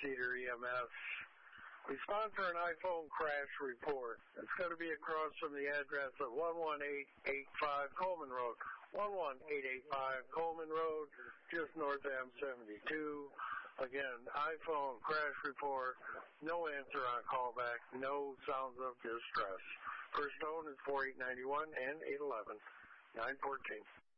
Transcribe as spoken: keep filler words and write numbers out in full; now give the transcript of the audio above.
Cedar E M S. Respond for an iPhone crash report. It's going to be across from the address of one one eight eight five Coleman Road. one one eight eight five Coleman Road, just north of M seventy-two. Again, iPhone crash report, no answer on callback, no sounds of distress. First phone is four eight nine one and eight eleven, nine fourteen.